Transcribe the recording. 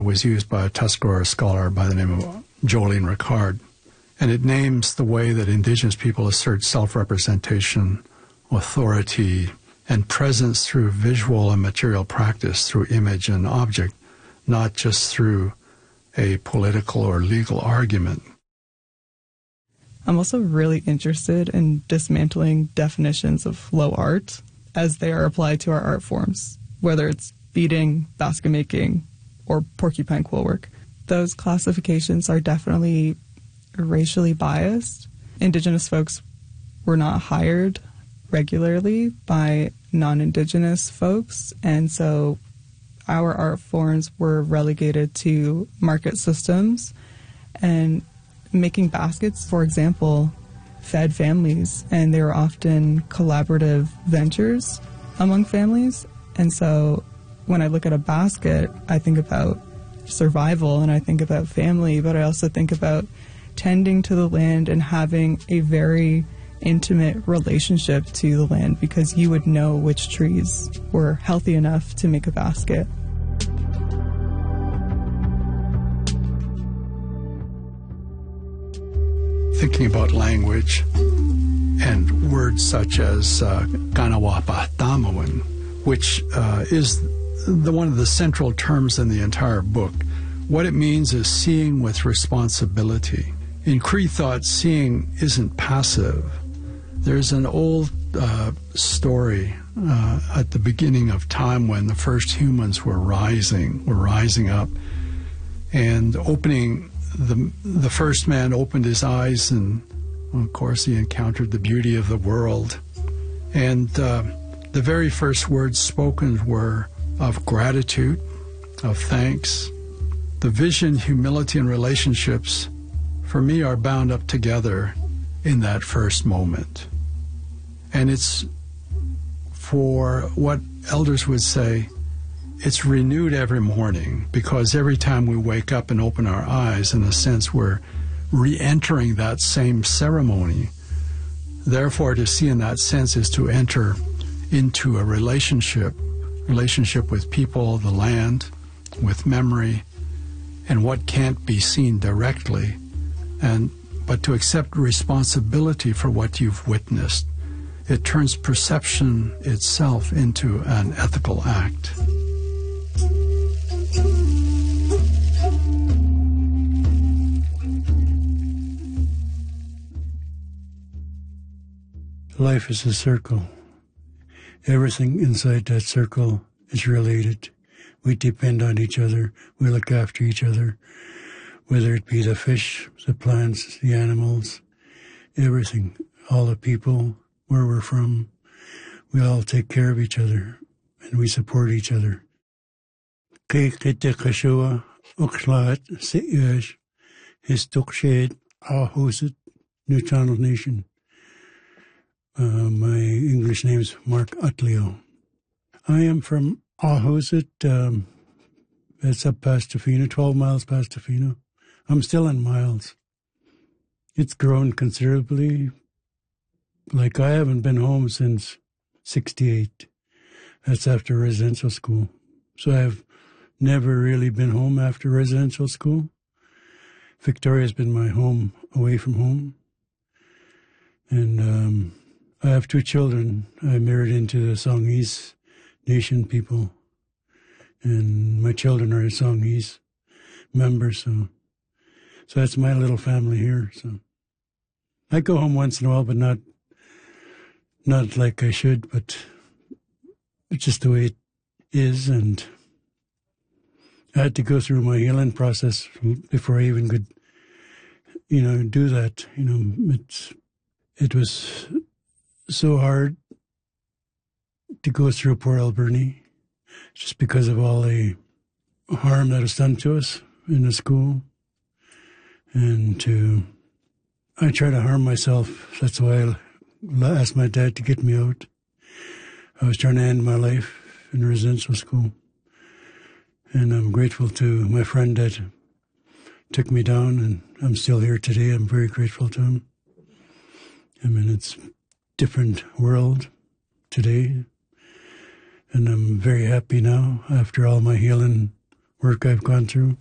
was used by a Tuscarora scholar by the name of Jolene Ricard. And it names the way that Indigenous people assert self-representation, authority, and presence through visual and material practice, through image and object, not just through a political or legal argument. I'm also really interested in dismantling definitions of low art as they are applied to our art forms, whether it's beading, basket making, or porcupine quill work. Those classifications are definitely racially biased. Indigenous folks were not hired regularly by non-Indigenous folks, and so our art forms were relegated to market systems, and making baskets, for example, fed families, and they were often collaborative ventures among families. And so when I look at a basket, I think about survival and I think about family, but I also think about tending to the land and having a very intimate relationship to the land, because you would know which trees were healthy enough to make a basket. Thinking about language and words such as Kanawapa Tamawin, which is one of the central terms in the entire book. What it means is seeing with responsibility. In Cree thought, seeing isn't passive. There's an old story at the beginning of time when the first humans were rising up, and the first man opened his eyes, and of course he encountered the beauty of the world. And the very first words spoken were of gratitude, of thanks. The vision, humility, and relationships, for me, are bound up together in that first moment. And it's, for what elders would say, it's renewed every morning, because every time we wake up and open our eyes, in a sense, we're re-entering that same ceremony. Therefore, to see in that sense is to enter into a relationship with people, the land, with memory, and what can't be seen directly, but to accept responsibility for what you've witnessed. It turns perception itself into an ethical act. Life is a circle. Everything inside that circle is related. We depend on each other. We look after each other, whether it be the fish, the plants, the animals, everything, all the people, where we're from. We all take care of each other, and we support each other. New Channel Nation. My English name is Mark Utleo. I am from Ahusit. It's up past Tofino, 12 miles past Tofino. I'm still in miles. It's grown considerably. Like, I haven't been home since 68. That's after residential school. So I've never really been home after residential school. Victoria's been my home away from home. And I have 2 children. I married into the Songhees Nation people. And my children are Songhees members. So that's my little family here. So I go home once in a while, but not like I should, but it's just the way it is. And I had to go through my healing process before I even could, do that. It was so hard to go through Port Alberni, just because of all the harm that was done to us in the school. And I try to harm myself. That's why I asked my dad to get me out. I was trying to end my life in residential school. And I'm grateful to my friend that took me down, and I'm still here today. I'm very grateful to him. I mean, it's a different world today. And I'm very happy now, after all my healing work I've gone through.